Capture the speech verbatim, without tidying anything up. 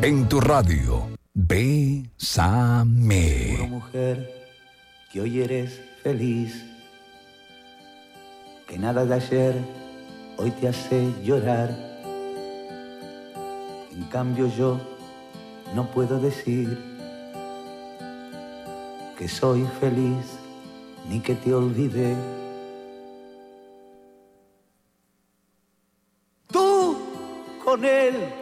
En tu radio, Bésame. Seguro, mujer, que hoy eres feliz, que nada de ayer hoy te hace llorar. En cambio yo no puedo decir que soy feliz ni que te olvidé. Tú con él